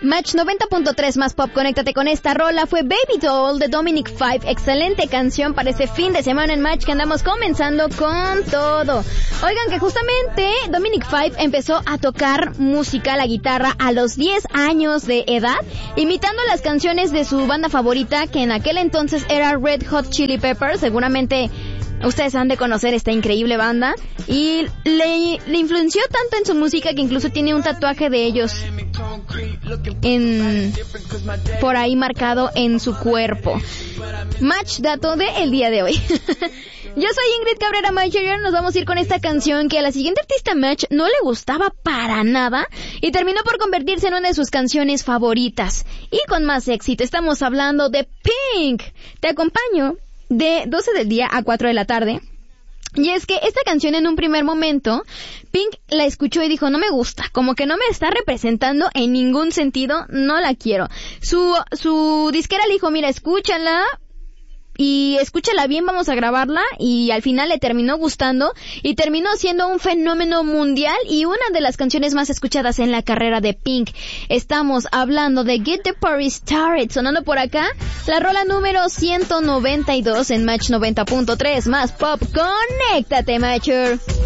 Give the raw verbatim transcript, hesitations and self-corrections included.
Match noventa punto tres más pop, conéctate con esta rola. Fue Baby Doll de Dominic Five. Excelente canción para ese fin de semana en Match que andamos comenzando con todo. Oigan que justamente Dominic Five empezó a tocar música, la guitarra, a los diez años de edad, imitando las canciones de su banda favorita, que en aquel entonces era Red Hot Chili Peppers. Seguramente ustedes han de conocer esta increíble banda. Y le, le influenció tanto en su música que incluso tiene un tatuaje de ellos en por ahí marcado en su cuerpo. Match dato de el día de hoy. Yo soy Ingrid Cabrera Match y ahora nos vamos a ir con esta canción que a la siguiente artista Match no le gustaba para nada y terminó por convertirse en una de sus canciones favoritas. Y con más éxito, estamos hablando de Pink. Te acompaño de doce del día a cuatro de la tarde. Y es que esta canción en un primer momento, Pink la escuchó y dijo, no me gusta, como que no me está representando en ningún sentido, no la quiero. Su, su disquera le dijo, mira, escúchala, y escúchala bien, vamos a grabarla, y al final le terminó gustando, y terminó siendo un fenómeno mundial, y una de las canciones más escuchadas en la carrera de Pink. Estamos hablando de Get the Party Started, sonando por acá, la rola número ciento noventa y dos en Match noventa punto tres, más pop, conéctate, Matcher.